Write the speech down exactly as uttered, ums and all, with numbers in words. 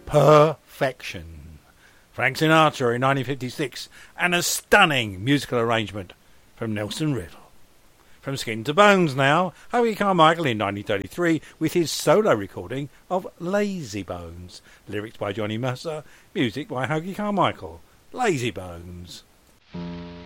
Perfection. Frank Sinatra in nineteen fifty-six, and a stunning musical arrangement from Nelson Riddle. From Skin to Bones now, Hoagy Carmichael in nineteen thirty-three with his solo recording of Lazy Bones. Lyrics by Johnny Mercer, music by Hoagy Carmichael. Lazy Bones.